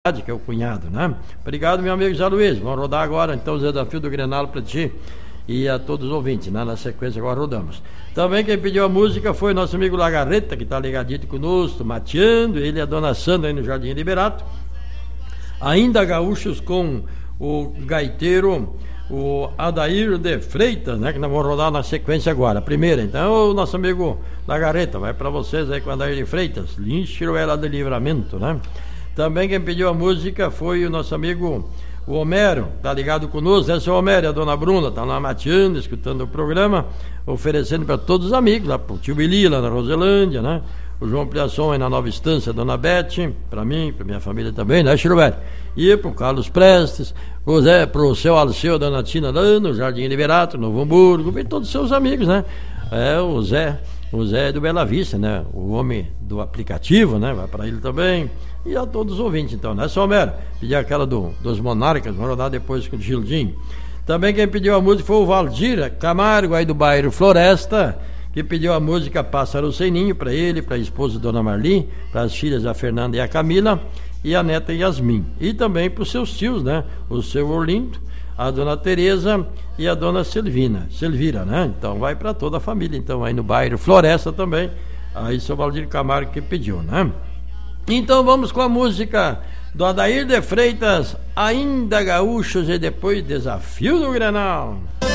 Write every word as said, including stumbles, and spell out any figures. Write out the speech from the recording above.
que é o cunhado, né? Obrigado, meu amigo Zé Luiz. Vamos rodar agora, então, o desafio do Grenal para ti e a todos os ouvintes, né? Na sequência, agora rodamos. Também quem pediu a música foi nosso amigo Lagarreta, que está ligadito conosco, mateando, ele e a dona Sandra aí no Jardim Liberato. Ainda gaúchos com o gaiteiro, o Adair de Freitas, né? Que nós vamos rodar na sequência agora. A primeira, então, o nosso amigo Lagarreta, vai para vocês aí com o Adair de Freitas, Linchiruela de Livramento, né? Também quem pediu a música foi o nosso amigo o Homero, tá ligado conosco, esse é o Homero e a dona Bruna, tá lá mateando, escutando o programa, oferecendo para todos os amigos, lá pro tio Bili, lá na Roselândia, né? O João Pliação aí na Nova Estância, a dona Bete, para mim, para minha família também, né, Chiruberto? E pro Carlos Prestes, o Zé, pro seu Alceu, a dona Tina lá no Jardim Liberato, Novo Hamburgo, e todos os seus amigos, né? É, o Zé, o Zé do Bela Vista, né? O homem do aplicativo, né? Vai para ele também. E a todos os ouvintes, então, né? Só Homero, pedir aquela do, dos Monarcas, vamos rodar depois com o Gildinho. Também quem pediu a música foi o Valdir Camargo, aí do bairro Floresta, que pediu a música Pássaro Sem Ninho para ele, para a esposa Dona Marli, para as filhas a Fernanda e a Camila, e a neta Yasmin. E também para os seus tios, né? O seu Orlindo, a dona Tereza e a dona Silvina, Silvira, né? Então vai para toda a família, então, aí no bairro Floresta também, aí seu Valdir Camargo que pediu, né? Então vamos com a música do Adair de Freitas, Ainda Gaúchos, e depois Desafio do Grenal.